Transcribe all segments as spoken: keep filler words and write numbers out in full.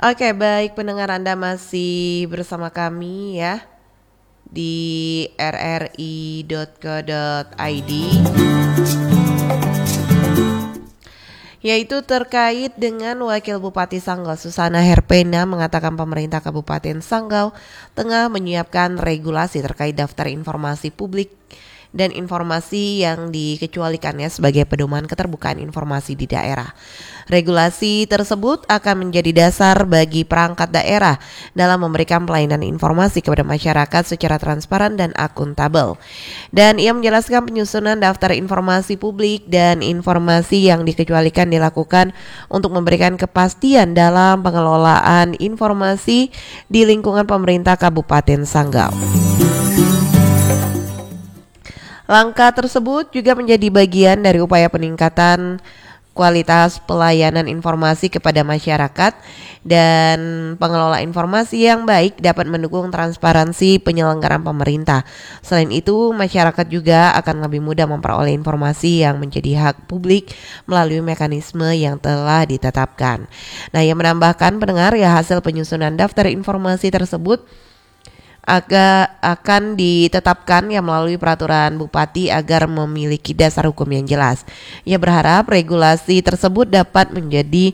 Oke, baik pendengar Anda masih bersama kami ya di r r i dot co dot i d, yaitu terkait dengan Wakil Bupati Sanggau Susana Herpena mengatakan pemerintah Kabupaten Sanggau tengah menyiapkan regulasi terkait daftar informasi publik dan informasi yang dikecualikannya sebagai pedoman keterbukaan informasi di daerah. Regulasi tersebut akan menjadi dasar bagi perangkat daerah dalam memberikan pelayanan informasi kepada masyarakat secara transparan dan akuntabel. Dan ia menjelaskan penyusunan daftar informasi publik dan informasi yang dikecualikan dilakukan untuk memberikan kepastian dalam pengelolaan informasi di lingkungan pemerintah Kabupaten Sanggau. Langkah tersebut juga menjadi bagian dari upaya peningkatan kualitas pelayanan informasi kepada masyarakat, dan pengelola informasi yang baik dapat mendukung transparansi penyelenggaraan pemerintah. Selain itu, masyarakat juga akan lebih mudah memperoleh informasi yang menjadi hak publik melalui mekanisme yang telah ditetapkan. Nah, yang menambahkan pendengar ya, hasil penyusunan daftar informasi tersebut Aga, akan ditetapkan ya melalui peraturan bupati agar memiliki dasar hukum yang jelas. Ia berharap regulasi tersebut dapat menjadi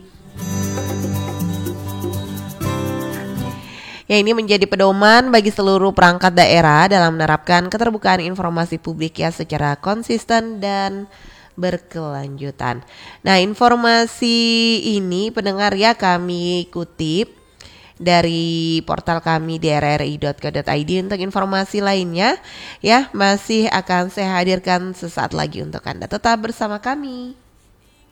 ya ini menjadi pedoman bagi seluruh perangkat daerah dalam menerapkan keterbukaan informasi publik ya secara konsisten dan berkelanjutan. Nah, informasi ini pendengar ya kami kutip dari portal kami di r r i dot co dot i d. Untuk informasi lainnya ya masih akan saya hadirkan sesaat lagi untuk Anda. Tetap bersama kami.